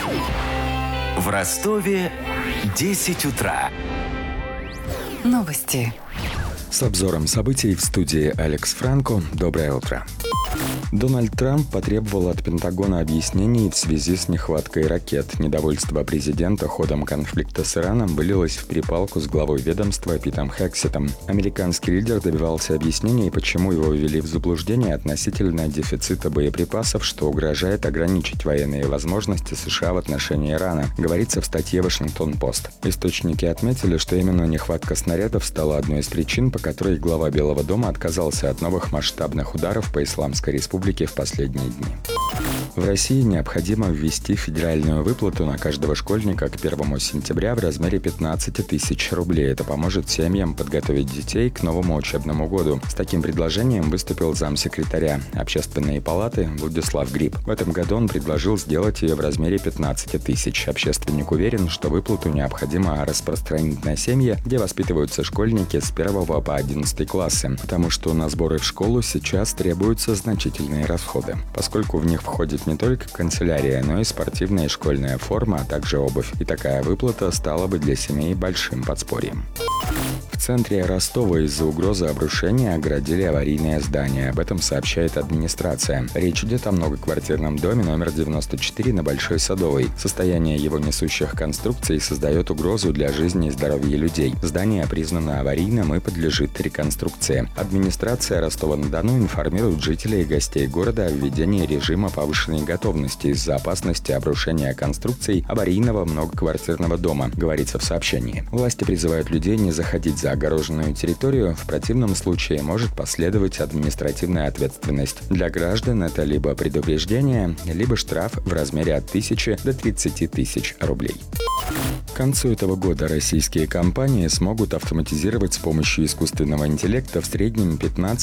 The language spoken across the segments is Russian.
В Ростове 10 утра. Новости. С обзором событий в студии Алекс Франко. Доброе утро. Дональд Трамп потребовал от Пентагона объяснений в связи с нехваткой ракет. Недовольство президента ходом конфликта с Ираном вылилось в перепалку с главой ведомства Питом Хексетом. Американский лидер добивался объяснений, почему его ввели в заблуждение относительно дефицита боеприпасов, что угрожает ограничить военные возможности США в отношении Ирана, говорится в статье «Вашингтон-Пост». Источники отметили, что именно нехватка снарядов стала одной из причин, по которой глава Белого дома отказался от новых масштабных ударов по Исламской Республике в последние дни. В России необходимо ввести федеральную выплату на каждого школьника к 1 сентября в размере 15 тысяч рублей. Это поможет семьям подготовить детей к новому учебному году. С таким предложением выступил замсекретаря Общественной палаты Владислав Гриб. В этом году он предложил сделать ее в размере 15 тысяч. Общественник уверен, что выплату необходимо распространить на семьи, где воспитываются школьники с 1 по 11 классы, потому что на сборы в школу сейчас требуются значительные расходы, поскольку в них входит не только канцелярия, но и спортивная и школьная форма, а также обувь. И такая выплата стала бы для семей большим подспорьем. В центре Ростова из-за угрозы обрушения оградили аварийное здание. Об этом сообщает администрация. Речь идет о многоквартирном доме номер 94 на Большой Садовой. Состояние его несущих конструкций создает угрозу для жизни и здоровья людей. Здание признано аварийным и подлежит реконструкции. Администрация Ростова-на-Дону информирует жителей и гостей города о введении режима повышенной готовности из-за опасности обрушения конструкций аварийного многоквартирного дома, говорится в сообщении. Власти призывают людей не заходить за огороженную территорию, в противном случае может последовать административная ответственность. Для граждан это либо предупреждение, либо штраф в размере от 1000 до 30 тысяч рублей. К концу этого года российские компании смогут автоматизировать с помощью искусственного интеллекта в среднем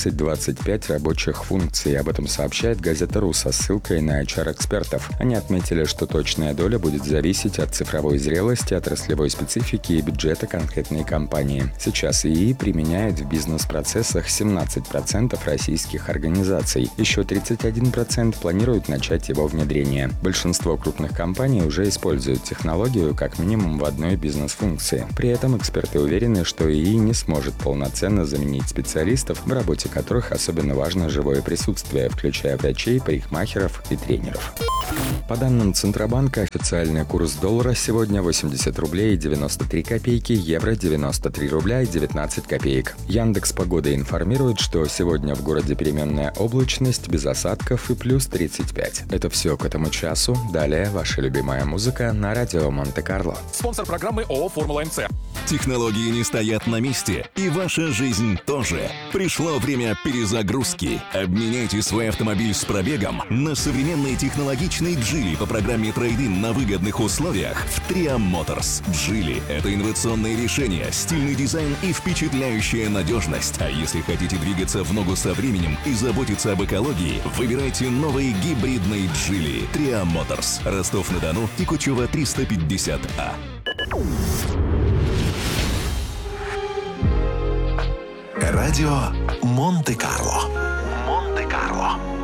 15-25 рабочих функций. Об этом сообщает газета «РУ» со ссылкой на HR-экспертов. Они отметили, что точная доля будет зависеть от цифровой зрелости, отраслевой специфики и бюджета конкретной компании. Сейчас ИИ применяют в бизнес-процессах 17% российских организаций. Еще 31% планируют начать его внедрение. Большинство крупных компаний уже используют технологию как минимум в одной бизнес-функции. При этом эксперты уверены, что ИИ не сможет полноценно заменить специалистов, в работе которых особенно важно живое присутствие, включая врачей, парикмахеров и тренеров. По данным Центробанка, официальный курс доллара сегодня 80 рублей 93 копейки, евро 93 рубля и 19 копеек. Яндекс.Погода информирует, что сегодня в городе переменная облачность, без осадков и плюс 35. Это все к этому часу. Далее ваша любимая музыка на радио Монте-Карло. Спонсор программы ООО «Формула-МЦ». Технологии не стоят на месте, и ваша жизнь тоже. Пришло время перезагрузки. Обменяйте свой автомобиль с пробегом на современный технологичный Geely по программе трейд-ин на выгодных условиях в Tria Motors. Geely — это инновационное решение, стильный дизайн и впечатляющая надежность. А если хотите двигаться в ногу со временем и заботиться об экологии, выбирайте новый гибридный Geely. Tria Motors. Ростов-на-Дону, Тикучева, 350А. Радио Монте-Карло. Монте-Карло.